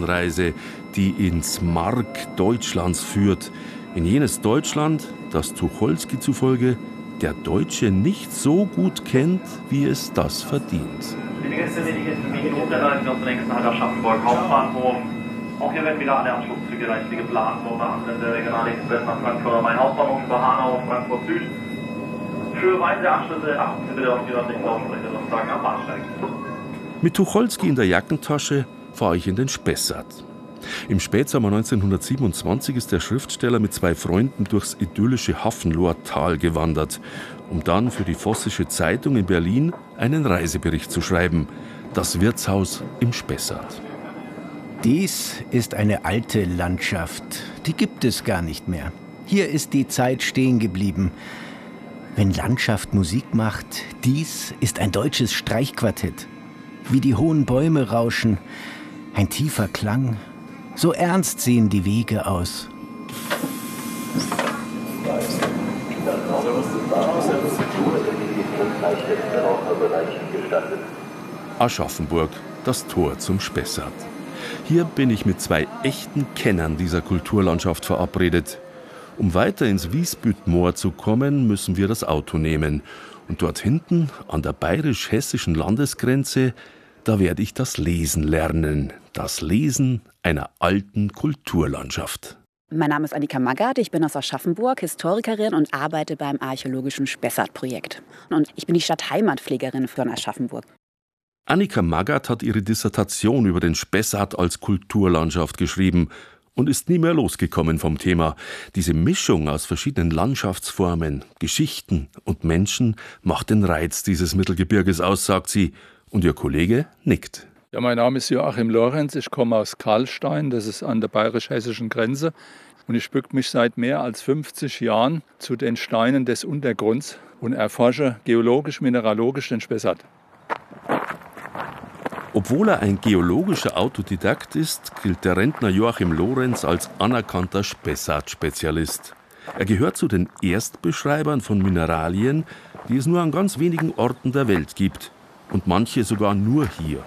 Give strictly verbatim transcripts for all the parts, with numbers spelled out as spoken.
Spurenreise, die ins Mark Deutschlands führt. In jenes Deutschland, das Tucholsky zufolge der Deutsche nicht so gut kennt, wie es das verdient. Die nächste Minute erreichen wir zunächst nach Aschaffenburg Hauptbahnhof. Auch hier werden wieder alle Anschlusszüge reichlich geplant. Unter anderem der Regionalexpress nach Frankfurt am Main Hauptbahnhof über Hanau und Frankfurt Süd. Für weitere Anschlüsse achten Sie bitte auf die örtlichen Lautsprecher und sagen am Bahnsteig. Mit Tucholsky in der Jackentasche fahre ich in den Spessart. Im Spätsommer neunzehnhundertsiebenundzwanzig ist der Schriftsteller mit zwei Freunden durchs idyllische Hafenloher Tal gewandert, um dann für die Vossische Zeitung in Berlin einen Reisebericht zu schreiben. Das Wirtshaus im Spessart. Dies ist eine alte Landschaft. Die gibt es gar nicht mehr. Hier ist die Zeit stehen geblieben. Wenn Landschaft Musik macht, dies ist ein deutsches Streichquartett. Wie die hohen Bäume rauschen, ein tiefer Klang. So ernst sehen die Wege aus. Aschaffenburg, das Tor zum Spessart. Hier bin ich mit zwei echten Kennern dieser Kulturlandschaft verabredet. Um weiter ins Wiesbütmoor zu kommen, müssen wir das Auto nehmen. Und dort hinten, an der bayerisch-hessischen Landesgrenze, da werde ich das Lesen lernen. Das Lesen einer alten Kulturlandschaft. Mein Name ist Annika Magath, ich bin aus Aschaffenburg, Historikerin und arbeite beim archäologischen Spessart-Projekt. Und ich bin die Stadtheimatpflegerin von Aschaffenburg. Annika Magath hat ihre Dissertation über den Spessart als Kulturlandschaft geschrieben und ist nie mehr losgekommen vom Thema. Diese Mischung aus verschiedenen Landschaftsformen, Geschichten und Menschen macht den Reiz dieses Mittelgebirges aus, sagt sie. Und ihr Kollege nickt. Ja, mein Name ist Joachim Lorenz, ich komme aus Karlstein, das ist an der bayerisch-hessischen Grenze. Und ich bücke mich seit mehr als fünfzig Jahren zu den Steinen des Untergrunds und erforsche geologisch-mineralogisch den Spessart. Obwohl er ein geologischer Autodidakt ist, gilt der Rentner Joachim Lorenz als anerkannter Spessart-Spezialist. Er gehört zu den Erstbeschreibern von Mineralien, die es nur an ganz wenigen Orten der Welt gibt. Und manche sogar nur hier.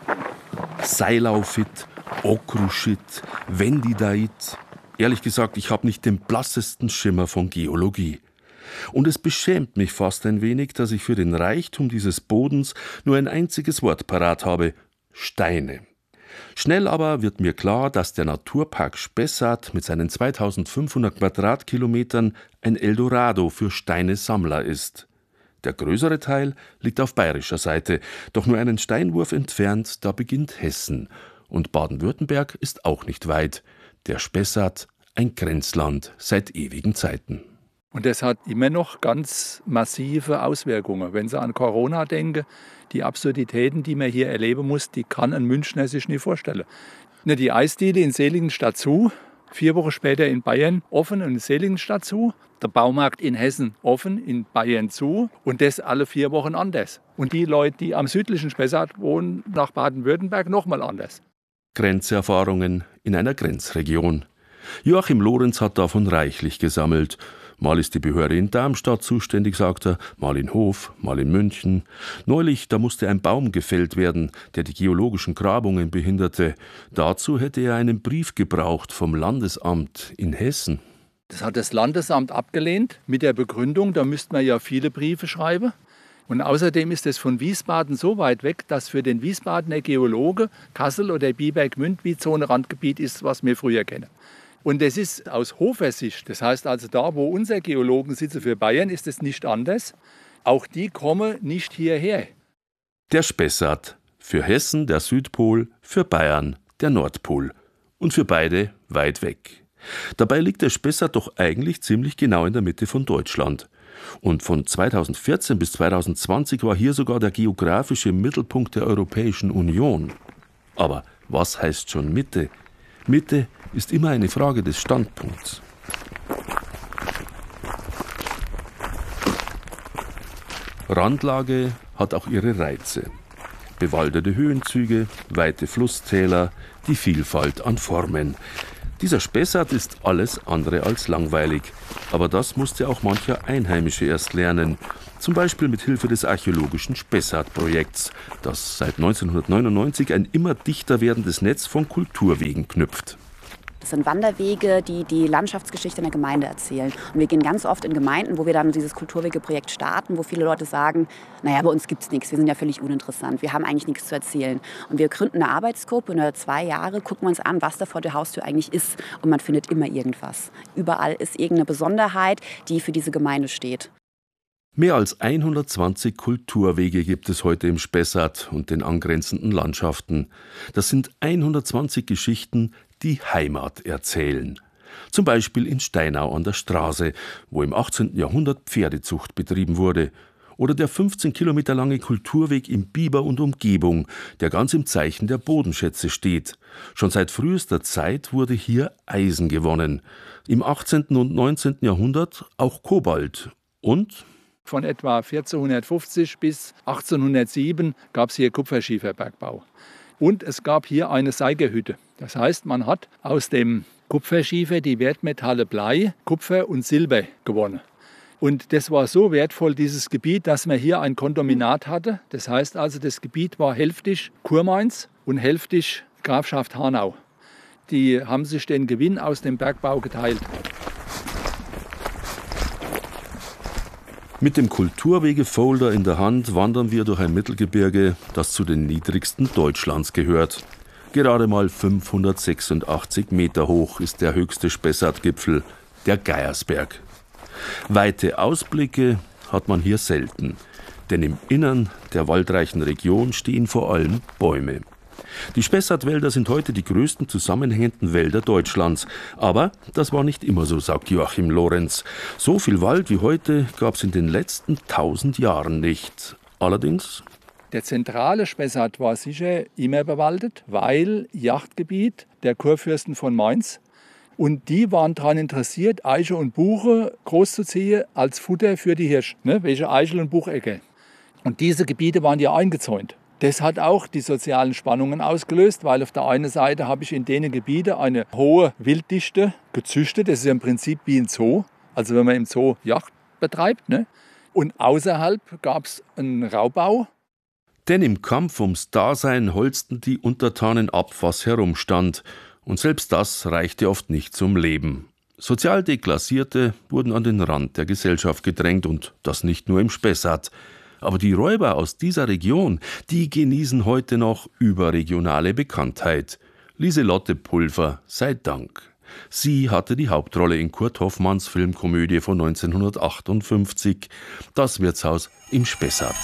Seilaufit, Okruschit, Wendidait. Ehrlich gesagt, ich habe nicht den blassesten Schimmer von Geologie. Und es beschämt mich fast ein wenig, dass ich für den Reichtum dieses Bodens nur ein einziges Wort parat habe: Steine. Schnell aber wird mir klar, dass der Naturpark Spessart mit seinen zweitausendfünfhundert Quadratkilometern ein Eldorado für Steinesammler ist. Der größere Teil liegt auf bayerischer Seite, doch nur einen Steinwurf entfernt, da beginnt Hessen. Und Baden-Württemberg ist auch nicht weit. Der Spessart, ein Grenzland seit ewigen Zeiten. Und das hat immer noch ganz massive Auswirkungen. Wenn Sie an Corona denken, die Absurditäten, die man hier erleben muss, die kann ein Münchner sich nie vorstellen. Die Eisdiele in Seligenstadt zu, vier Wochen später in Bayern offen und in Seligenstadt zu. Der Baumarkt in Hessen offen, in Bayern zu und das alle vier Wochen anders. Und die Leute, die am südlichen Spessart wohnen, nach Baden-Württemberg nochmal anders. Grenzerfahrungen in einer Grenzregion. Joachim Lorenz hat davon reichlich gesammelt. Mal ist die Behörde in Darmstadt zuständig, sagt er, mal in Hof, mal in München. Neulich, da musste ein Baum gefällt werden, der die geologischen Grabungen behinderte. Dazu hätte er einen Brief gebraucht vom Landesamt in Hessen. Das hat das Landesamt abgelehnt mit der Begründung, da müsste man ja viele Briefe schreiben. Und außerdem ist es von Wiesbaden so weit weg, dass für den Wiesbadener Geologe Kassel oder Biberg-Münd wie Zone-Randgebiet ist, was wir früher kennen. Und das ist aus Hofer-Sicht, das heißt also da, wo unser Geologen sitzen für Bayern, ist es nicht anders. Auch die kommen nicht hierher. Der Spessart. Für Hessen der Südpol, für Bayern der Nordpol. Und für beide weit weg. Dabei liegt der Spessart doch eigentlich ziemlich genau in der Mitte von Deutschland. Und von zweitausendvierzehn bis zweitausendzwanzig war hier sogar der geografische Mittelpunkt der Europäischen Union. Aber was heißt schon Mitte? Mitte ist immer eine Frage des Standpunkts. Randlage hat auch ihre Reize. Bewaldete Höhenzüge, weite Flusstäler, die Vielfalt an Formen. Dieser Spessart ist alles andere als langweilig. Aber das musste auch mancher Einheimische erst lernen. Zum Beispiel mit Hilfe des archäologischen Spessart-Projekts, das seit neunzehnhundertneunundneunzig ein immer dichter werdendes Netz von Kulturwegen knüpft. Das sind Wanderwege, die die Landschaftsgeschichte in der Gemeinde erzählen. Und wir gehen ganz oft in Gemeinden, wo wir dann dieses Kulturwegeprojekt starten, wo viele Leute sagen, naja, bei uns gibt es nichts, wir sind ja völlig uninteressant, wir haben eigentlich nichts zu erzählen. Und wir gründen eine Arbeitsgruppe und über zwei Jahre gucken wir uns an, was da vor der Haustür eigentlich ist. Und man findet immer irgendwas. Überall ist irgendeine Besonderheit, die für diese Gemeinde steht. Mehr als hundertzwanzig Kulturwege gibt es heute im Spessart und den angrenzenden Landschaften. Das sind hundertzwanzig Geschichten, die Heimat erzählen. Zum Beispiel in Steinau an der Straße, wo im achtzehnten Jahrhundert Pferdezucht betrieben wurde. Oder der fünfzehn Kilometer lange Kulturweg in Biber und Umgebung, der ganz im Zeichen der Bodenschätze steht. Schon seit frühester Zeit wurde hier Eisen gewonnen. Im achtzehnten und neunzehnten Jahrhundert auch Kobalt. Und von etwa vierzehnhundertfünfzig bis achtzehnhundertsieben gab es hier Kupferschieferbergbau. Und es gab hier eine Seigerhütte. Das heißt, man hat aus dem Kupferschiefer die Wertmetalle Blei, Kupfer und Silber gewonnen. Und das war so wertvoll, dieses Gebiet, dass man hier ein Kondominat hatte. Das heißt also, das Gebiet war hälftig Kurmainz und hälftig Grafschaft Hanau. Die haben sich den Gewinn aus dem Bergbau geteilt. Mit dem Kulturwege-Folder in der Hand wandern wir durch ein Mittelgebirge, das zu den niedrigsten Deutschlands gehört. Gerade mal fünfhundertsechsundachtzig Meter hoch ist der höchste Spessart-Gipfel, der Geiersberg. Weite Ausblicke hat man hier selten, denn im Innern der waldreichen Region stehen vor allem Bäume. Die Spessartwälder sind heute die größten zusammenhängenden Wälder Deutschlands. Aber das war nicht immer so, sagt Joachim Lorenz. So viel Wald wie heute gab es in den letzten tausend Jahren nicht. Allerdings... Der zentrale Spessart war sicher immer bewaldet, weil Jagdgebiet der Kurfürsten von Mainz. Und die waren daran interessiert, Eiche und Buche großzuziehen als Futter für die Hirsche, ne? Welche Eichel- und Buchecke. Und diese Gebiete waren ja eingezäunt. Das hat auch die sozialen Spannungen ausgelöst, weil auf der einen Seite habe ich in denen Gebieten eine hohe Wilddichte gezüchtet. Das ist ja im Prinzip wie ein Zoo, also wenn man im Zoo Jagd betreibt. Ne? Und außerhalb gab es einen Raubbau. Denn im Kampf ums Dasein holzten die Untertanen ab, was herumstand. Und selbst das reichte oft nicht zum Leben. Sozial Deklassierte wurden an den Rand der Gesellschaft gedrängt und das nicht nur im Spessart. Aber die Räuber aus dieser Region, die genießen heute noch überregionale Bekanntheit. Lieselotte Pulver sei Dank. Sie hatte die Hauptrolle in Kurt Hoffmanns Filmkomödie von neunzehnhundertachtundfünfzig, Das Wirtshaus im Spessart.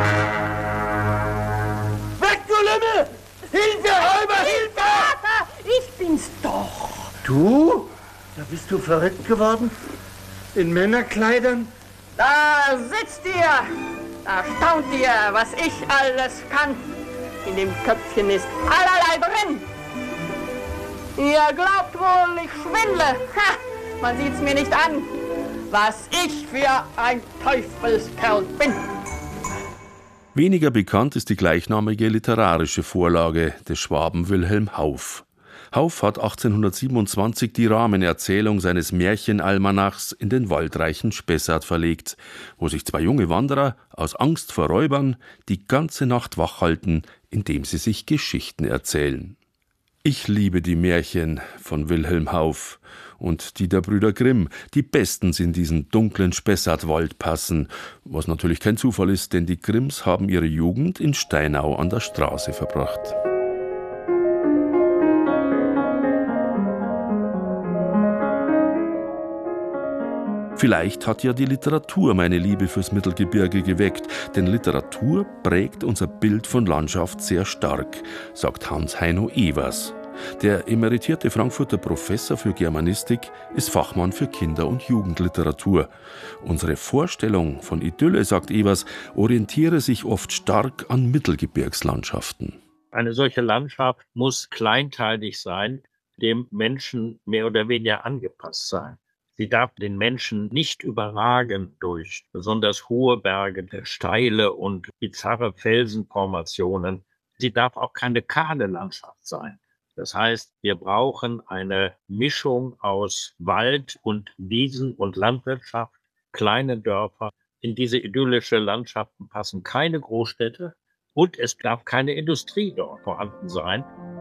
Weg, du Lümmel! Hilfe, Räuber, Hilfe! Ich bin's doch. Du? Da bist du verrückt geworden? In Männerkleidern? Da sitzt ihr! Da staunt ihr, was ich alles kann. In dem Köpfchen ist allerlei drin. Ihr glaubt wohl, ich schwindle. Ha! Man sieht's mir nicht an, was ich für ein Teufelskerl bin. Weniger bekannt ist die gleichnamige literarische Vorlage des Schwaben Wilhelm Hauff. Hauff hat achtzehnhundertsiebenundzwanzig die Rahmenerzählung seines Märchenalmanachs in den waldreichen Spessart verlegt, wo sich zwei junge Wanderer aus Angst vor Räubern die ganze Nacht wach halten, indem sie sich Geschichten erzählen. Ich liebe die Märchen von Wilhelm Hauff und die der Brüder Grimm, die bestens in diesen dunklen Spessartwald passen, was natürlich kein Zufall ist, denn die Grimms haben ihre Jugend in Steinau an der Straße verbracht. Vielleicht hat ja die Literatur meine Liebe fürs Mittelgebirge geweckt, denn Literatur prägt unser Bild von Landschaft sehr stark, sagt Hans-Heino Evers. Der emeritierte Frankfurter Professor für Germanistik ist Fachmann für Kinder- und Jugendliteratur. Unsere Vorstellung von Idylle, sagt Evers, orientiere sich oft stark an Mittelgebirgslandschaften. Eine solche Landschaft muss kleinteilig sein, dem Menschen mehr oder weniger angepasst sein. Sie darf den Menschen nicht überragen durch besonders hohe Berge, steile und bizarre Felsenformationen. Sie darf auch keine kahle Landschaft sein. Das heißt, wir brauchen eine Mischung aus Wald und Wiesen und Landwirtschaft, kleine Dörfer, In diese idyllische Landschaften passen keine Großstädte und es darf keine Industrie dort vorhanden sein.